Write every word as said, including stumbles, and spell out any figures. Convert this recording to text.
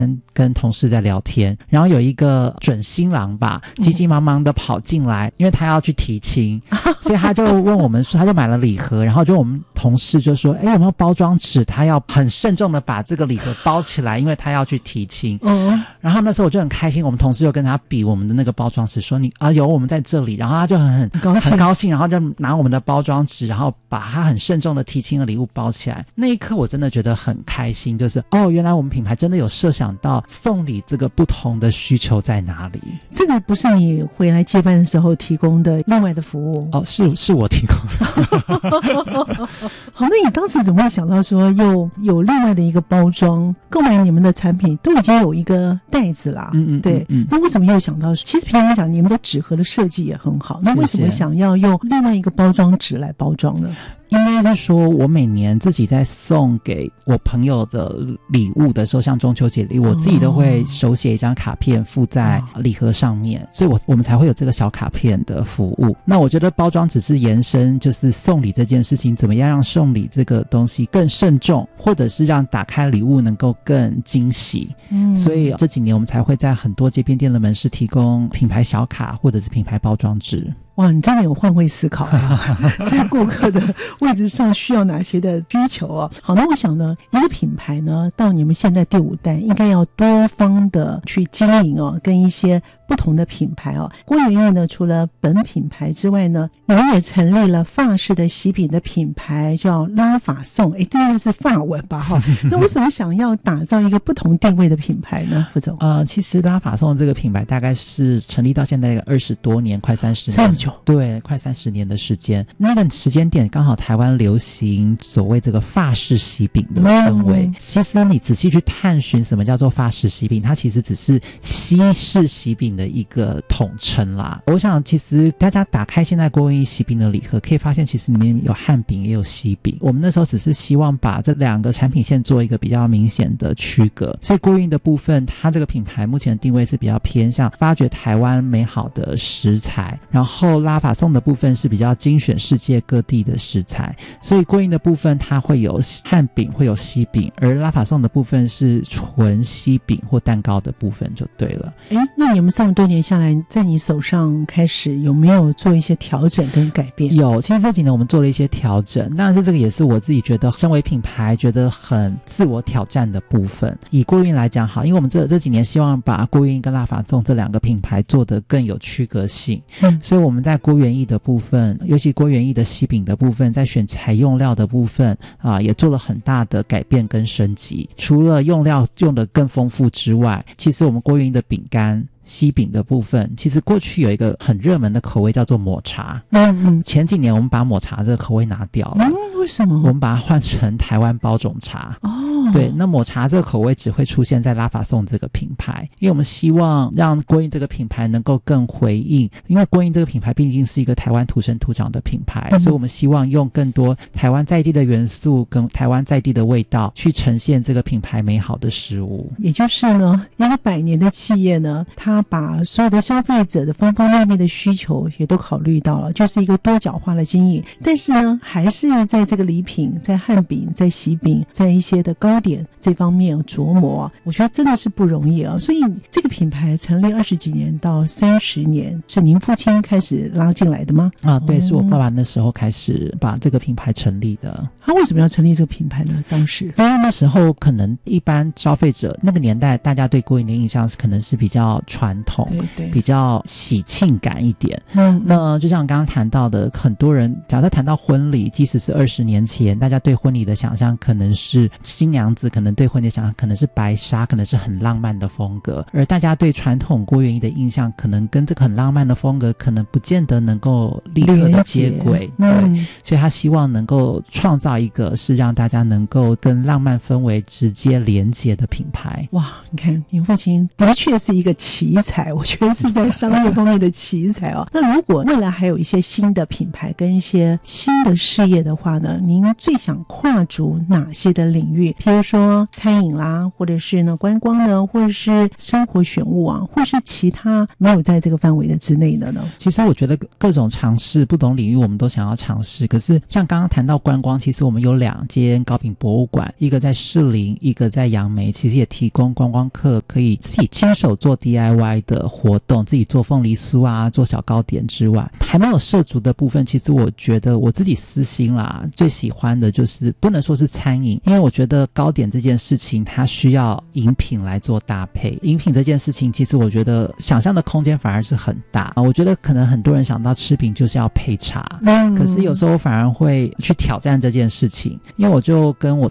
跟跟同事在聊天，然后有一个准新郎吧，急急忙忙的跑进来，因为他要去提亲，所以他就问我们说，他就买了礼盒，然后就我们同事就说，哎，有没有包装纸？他要很慎重的把这个礼盒包起来，因为他要去提亲。嗯，然后那时候我就很开心，我们同事就跟他比我们的那个包装纸，说你啊有我们在这里，然后他就很很很高兴，然后就拿我们的包装纸，然后把他很慎重的提亲的礼物包起来。那一刻我真的觉得很开心，就是哦，原来我们品牌真的有设想到送礼这个不同的需求在哪里。 这个不是你回来接班的时候提供的另外的服务哦，是是我提供的。 好，那你当时怎么会想到说又有另外的一个包装？购买你们的产品都已经有一个袋子啦，嗯嗯，对，嗯嗯，那为什么又想到？其实平常来讲，你们的纸盒的设计也很好，那为什么想要用另外一个包装纸来包装呢？ 应该是说我每年自己在送给我朋友的礼物的时候，像中秋节礼物，我自己都会手写一张卡片附在礼盒上面，所以我我们才会有这个小卡片的服务。那我觉得包装只是延伸，就是送礼这件事情怎么样让送礼这个东西更慎重，或者是让打开礼物能够更惊喜。嗯，所以这几年我们才会在很多街边店的门市提供品牌小卡或者是品牌包装纸。 哇，你真的有换位思考啊在顾客的位置上需要哪些的需求啊？好，那我想呢，一个品牌呢到你们现在第五代应该要多方的去经营哦，跟一些不同的品牌哦。郭元益呢除了本品牌之外呢，你们也成立了法式的喜饼的品牌叫拉法颂，诶，这个是法文吧哈？那为什么想要打造一个不同定位的品牌呢？副总， 呃，其实拉法颂这个品牌大概是成立到现在二十多年，快三十年， 这么久。 对，快三十年的时间。那个时间点刚好台湾流行所谓这个法式喜饼的氛围、嗯、其实你仔细去探寻什么叫做法式喜饼，它其实只是西式喜饼的一个统称啦。我想其实大家打开现在郭元益喜饼的礼盒，可以发现其实里面有汉饼也有西饼。我们那时候只是希望把这两个产品线做一个比较明显的区隔，所以郭元益的部分，它这个品牌目前的定位是比较偏向发掘台湾美好的食材，然后拉法送的部分是比较精选世界各地的食材，所以郭元益的部分它会有汉饼会有西饼，而拉法送的部分是纯西饼或蛋糕的部分就对了。 诶，那你们这么多年下来，在你手上开始有没有做一些调整跟改变？ 有，其实这几年我们做了一些调整，但是这个也是我自己觉得身为品牌觉得很自我挑战的部分。以郭元益来讲好，因为我们这这几年希望把郭元益跟拉法送这两个品牌做得更有区隔性、嗯、所以我们在郭元益的部分，尤其郭元益的西饼的部分，在选材用料的部分啊，也做了很大的改变跟升级。除了用料用得更丰富之外，其实我们郭元益的饼干西饼的部分，其实过去有一个很热门的口味叫做抹茶。嗯嗯，前几年我们把抹茶这个口味拿掉了。 嗯，为什么？ 我们把它换成台湾包种茶。哦，对，那抹茶这个口味只会出现在拉法颂这个品牌，因为我们希望让郭元益这个品牌能够更回应，因为郭元益这个品牌毕竟是一个台湾土生土长的品牌、嗯、所以我们希望用更多台湾在地的元素跟台湾在地的味道去呈现这个品牌美好的食物。 也就是呢，一个百年的企业呢，它把所有的消费者的方方面面的需求也都考虑到了，就是一个多角化的经营。但是呢，还是在这个礼品、在汉饼、在喜饼、在一些的糕点这方面琢磨，我觉得真的是不容易啊。所以这个品牌成立二十几年到三十年，是您父亲开始拉进来的吗？ 啊，对，是我爸爸那时候开始把这个品牌成立的。 他为什么要成立这个品牌呢？当时因为那时候可能一般消费者那个年代，大家对郭元益的印象是可能是比较传统，对对，比较喜庆感一点。嗯，那就像刚刚谈到的，很多人假设谈到婚礼，即使是二十年前，大家对婚礼的想象可能是新娘子，可能对婚礼的想象可能是白纱，可能是很浪漫的风格，而大家对传统郭元益的印象，可能跟这个很浪漫的风格，可能不见得能够立刻的接轨。对、嗯，所以他希望能够创造一个是让大家能够跟浪漫氛围直接连接的品牌。 哇，你看，您父亲的确是一个企奇才，我觉得是在商业方面的奇才哦。那如果未来还有一些新的品牌跟一些新的事业的话呢，您最想跨足哪些的领域？譬如说餐饮啦，或者是呢观光呢，或者是生活选物啊，或是其他没有在这个范围的之内的呢？ 其实我觉得各种尝试不同领域我们都想要尝试，可是像刚刚谈到观光，其实我们有两间糕饼博物馆，一个在士林，一个在杨梅，其实也提供观光客可以自己亲手做 D I Y 的活动，自己做凤梨酥啊，做小糕点之外，还没有涉足的部分，其实我觉得我自己私心啦，最喜欢的就是不能说是餐饮，因为我觉得糕点这件事情它需要饮品来做搭配，饮品这件事情其实我觉得想象的空间反而是很大，我觉得可能很多人想到吃饼就是要配茶，嗯，可是有时候反而会去挑战这件事情，因为我就跟我